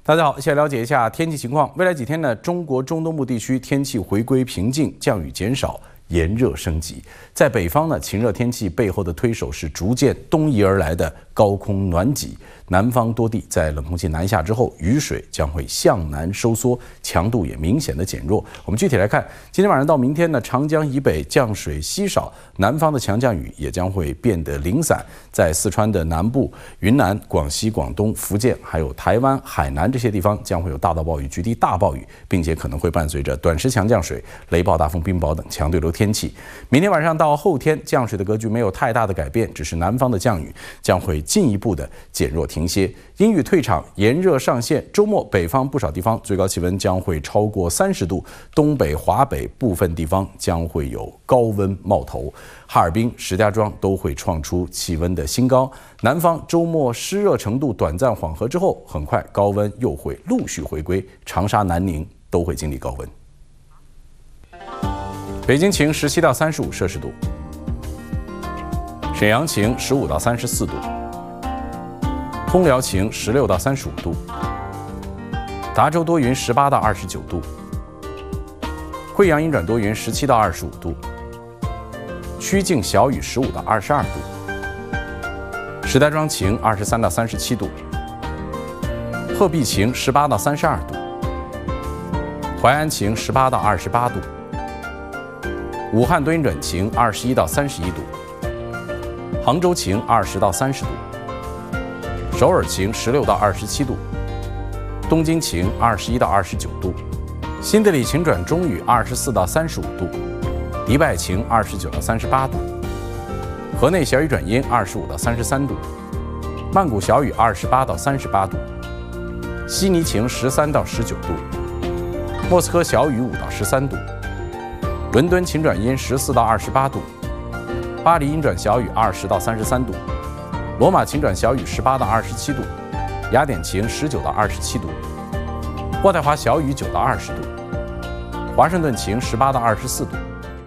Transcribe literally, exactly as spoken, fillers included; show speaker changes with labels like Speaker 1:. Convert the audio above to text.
Speaker 1: 大家好，一起来了解一下天气情况。未来几天呢，中国中东部地区天气回归平静，降雨减少，炎热升级。在北方呢，晴热天气背后的推手是逐渐东移而来的高空暖挤。南方多地在冷空气南下之后，雨水将会向南收缩，强度也明显的减弱。我们具体来看，今天晚上到明天呢，长江以北降水稀少，南方的强降雨也将会变得零散。在四川的南部、云南、广西、广东、福建，还有台湾、海南这些地方将会有大到暴雨、局地大暴雨，并且可能会伴随着短时强降水、雷暴、大风、冰雹等强对流天气。明天晚上到后天，降水的格局没有太大的改变，只是南方的降雨将会进一步的减弱停歇。阴雨退场，炎热上线。周末北方不少地方最高气温将会超过三十度，东北、华北部分地方将会有高温冒头。哈尔滨、石家庄都会创出气温的新高。南方周末湿热程度短暂缓和之后，很快高温又会陆续回归，长沙、南宁都会经历高温。北京晴十七到三十五摄氏度，沈阳晴十五到三十四度，通辽晴十六到三十五度，达州多云十八到二十九度，贵阳阴转多云十七到二十五度，曲靖小雨十五到二十二度，石家庄晴二十三到三十七度，鹤壁晴十八到三十二度，淮安晴十八到二十八度，武汉多云转晴二十一到三十一度，杭州晴二十到三十度，首尔晴十六到二十七度，东京晴二十一到二十九度，新德里晴转中雨二十四到三十五度，迪拜晴二十九到三十八度，河内小雨转阴二十五到三十三度，曼谷小雨二十八到三十八度，悉尼晴十三到十九度，莫斯科小雨五到十三度，伦敦晴转阴十四到二十八度，巴黎阴转小雨二十到三十三度，罗马晴转小雨十八到二十七度，雅典晴十九到二十七度，渥太华小雨九到二十度，华盛顿晴十八到二十四度。